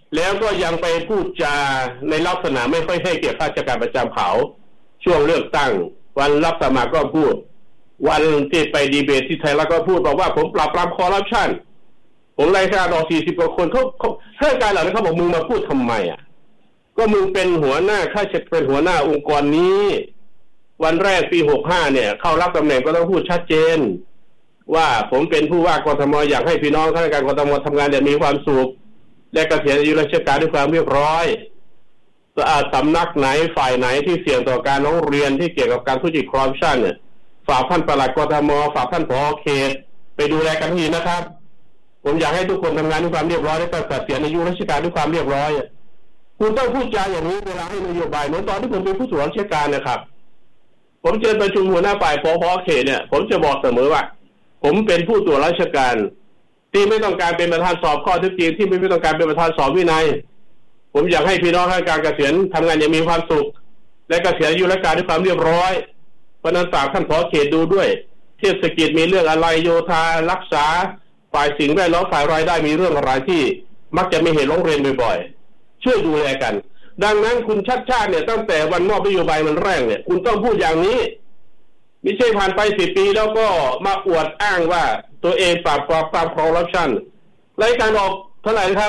แล้วก็ยังไปพูดจาในลักษณะไม่ค่อยให้เกียรติข้าราชการประจำเขาช่วงเลือกตั้งวันรับสมัครก็พูดวันที่ไปดีเบตที่ไทยแล้วก็พูดบอกว่าผมปราบปรามคอร์รัปชันผมไล่ฆ่าต่อ40 กว่าคนเขาข้าราชการเหล่านั้นเขาบอกมึงมาพูดทำไมก็มึงเป็นหัวหน้าข้าราชการเป็นหัวหน้าองค์กรนี้วันแรกปี65เนี่ยเข้ารับตำแหน่งก็ต้องพูดชัดเจนว่าผมเป็นผู้ว่ากทมอยากให้พี่น้องข้าราชการกทมทำงานอย่างมีความสุขและเกษียณอายุราชการด้วยความเรียบร้อยสำนักไหนฝ่ายไหนที่เสี่ยงต่อการร้องเรียนที่เกี่ยวกับการทุจริตคอร์รัปชันเนี่ยฝากท่านปลัดกทมฝากท่านผอ.เขตไปดูแลกันทีนะครับผมอยากให้ทุกคนทำงานด้วยความเรียบร้อยและก็เกษียณอายุราชการด้วยความเรียบร้อยคุณต้องพูดจาอย่างนี้เวลาให้นโยบายเหมือนตอนที่ผมเป็นผู้ตรวจราชการนะครับผมเชิญประชุมหัวหน้าฝ่ายผอ.เขตเนี่ยผมจะบอกเสมอว่าผมเป็นผู้ตรวจราชการที่ไม่ต้องการเป็นประธานสอบข้อเท็จจริงที่ไม่ต้องการเป็นประธานสอบวินัยผมอยากให้พี่น้องข้าราชการเกษียณทำงานอย่างมีความสุขและเกษียณอายุราชการด้วยความเรียบร้อยเพราะนั้นฝากท่านผอ.เขตดูด้วยเทศกิจมีเรื่องอะไรโยธารักษาฝ่ายสิ่งแวดล้อมฝ่ายรายได้มีเรื่องอะไรที่มักจะมีเหตุร้องเรียนบ่อยๆช่วยดูแลกันดังนั้นคุณชัดชาติเนี่ยตั้งแต่วันมอบนโยบายมันแรกเนี่ยคุณต้องพูดอย่างนี้ไม่ใช่ผ่านไป10 ปีแล้วก็มาอวดอ้างว่าตัวเองปราบคอร์รัปชันรายการออกเท่าไหร่ครับ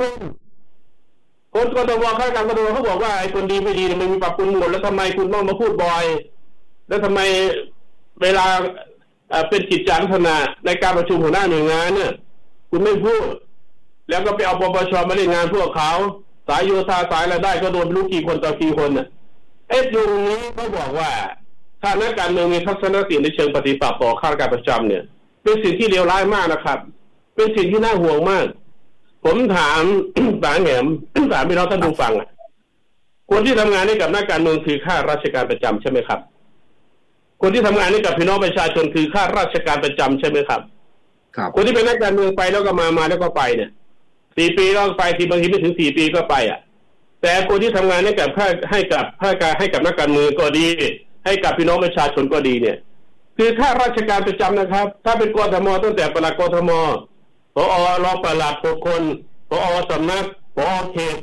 คนกทมข้าราชการกทมเขาบอกว่าไอ้คนดีไม่ดีมันมีปรับปรุงหมดแล้วทำไมคุณต้องมาพูดบ่อยแล้วทำไมเวลาเป็นกิจจลักษณะในการประชุมหัวหน้าหน่วยงานเนี่ยคุณไม่พูดแล้วก็ไปเอาปปช.มาเล่นงานพวกเขาสายโยธาสายรายได้ก็โดนไม่รู้กี่คนต่อกี่คนน่ะตรงนี้เขาบอกว่าถ้านักการเมืองมีทัศนคติในเชิงปฏิปักษ์ต่อข้าราชการประจำเนี่ยเป็นสิ่งที่เลวร้ายมากนะครับเป็นสิ่งที่น่าห่วงมากผมถาม สารแหมถามพี่น้องท่านผู้ฟังคนที่ทำงานให้กับนักการเมืองคือข้าราชการประจำใช่ไหมครับคนที่ทำงานให้กับพี่น้องประชาชนคือข้าราชการประจำใช่ไหมครับครับคนที่เป็นนักการเมืองไปแล้วก็มาแล้วก็ไปเนี่ย4 ปีก็ไปทีบางทีไม่ถึง4 ปีก็ไปแต่คนที่ทำงานให้กับให้กับนักการเมืองก็ดีให้กับพี่น้องประชาชนก็ดีเนี่ยคือข้าราชการประจำนะครับถ้าเป็นกทมตั้งแต่ปลัดกทมผอ.รองปลัด6 คนผอ.สำนักผอ.เขต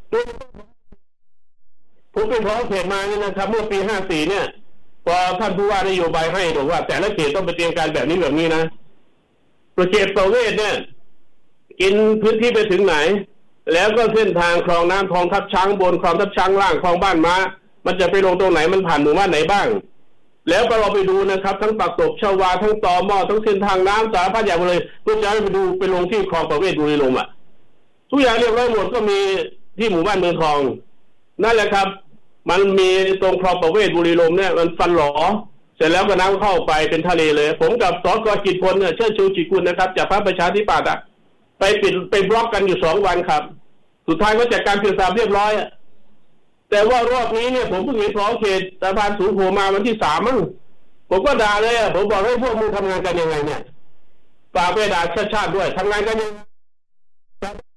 ผมเป็นผอ.เขตมานี่นะครับเมื่อปี54เนี่ยพอท่านผู้ว่านโยบายให้บอกว่าแต่ละเขตต้องไปเตรียมการแบบนี้นะประเขตประเวศเนี่ยกินพื้นที่ไปถึงไหนแล้วก็เส้นทางคลองน้ำคลองทับช้างบนคลองทับช้างล่างคลองบ้านม้ามันจะไปลงตรงไหนมันผ่านหมู่บ้านไหนบ้างแล้วก็เราไปดูนะครับทั้งปากตบชวาทั้งตอหม้อทั้งเส้นทางน้ำสารพัดอย่างเลยเพื่อจะให้ไปดูไปลงที่คลองประเวศบุรีรัมย์ทุกอย่างเรียบร้อยหมดก็มีที่หมู่บ้านเมืองทองนั่นแหละครับมันมีตรงคลองประเวศบุรีรัมย์เนี่ยมันฟันหลอเสร็จแล้วก็น้ำเข้าไปเป็นทะเลเลยผมกับสก.กิจพลเนี่ยเชิดชูจิตกุลนะครับจากพรรคประชาธิปัตย์ไปบล็อกกันอยู่2 วันครับสุดท้ายก็จัดการเพียง3เรียบร้อยแต่ว่ารอบนี้เนี่ยผมเพิ่งเห็นผอ.เขตสะพานสูงโผล่มาวันที่3มั้งผมก็ด่าเลยผมบอกให้พวกมึงทำงานกันยังไงเนี่ยฝากไปด่าชาติด้วยทำงานกันยัง